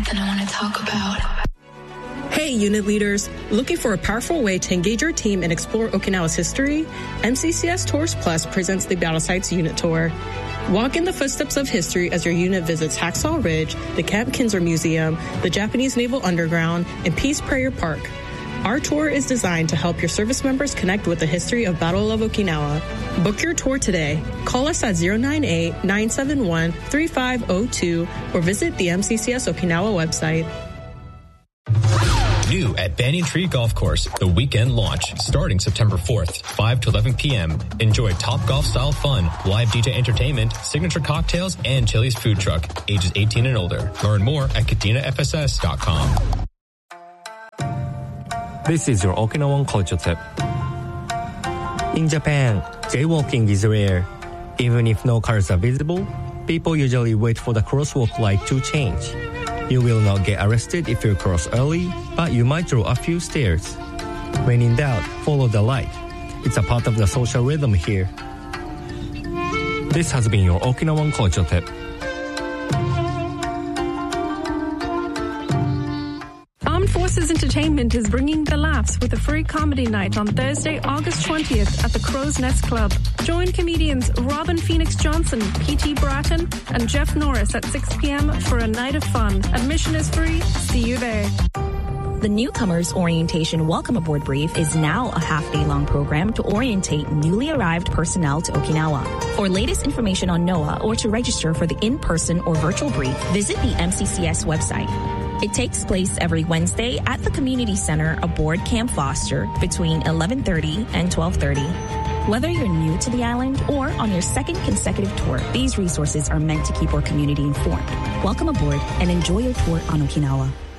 that I want to talk about. Hey, unit leaders. Looking for a powerful way to engage your team and explore Okinawa's history? MCCS Tours Plus presents the Battle Sites Unit Tour. Walk in the footsteps of history as your unit visits Hacksaw Ridge, the Camp Kinser Museum, the Japanese Naval Underground, and Peace Prayer Park. Our tour is designed to help your service members connect with the history of Battle of Okinawa. Book your tour today. Call us at 098-971-3502 or visit the MCCS Okinawa website. New at Banyan Tree Golf Course, the weekend launch, starting September 4th, 5 to 11 p.m. Enjoy Top Golf style fun, live DJ entertainment, signature cocktails, and Chili's food truck, ages 18 and older. Learn more at katinafss.com. This is your Okinawan culture tip. In Japan, jaywalking is rare. Even if no cars are visible, people usually wait for the crosswalk light to change. You will not get arrested if you cross early, but you might draw a few stares. When in doubt, follow the light. It's a part of the social rhythm here. This has been your Okinawan culture tip. Armed Forces Entertainment is bringing the laughs with a free comedy night on Thursday, August 20th at the Crow's Nest Club. Join comedians Robin Phoenix Johnson, P.T. Bratton, and Jeff Norris at 6 p.m. for a night of fun. Admission is free. See you there. The Newcomers Orientation Welcome Aboard Brief is now a half-day-long program to orientate newly arrived personnel to Okinawa. For latest information on NOAA or to register for the in-person or virtual brief, visit the MCCS website. It takes place every Wednesday at the Community Center aboard Camp Foster between 11:30 and 12:30. Whether you're new to the island or on your second consecutive tour, these resources are meant to keep our community informed. Welcome aboard and enjoy your tour on Okinawa.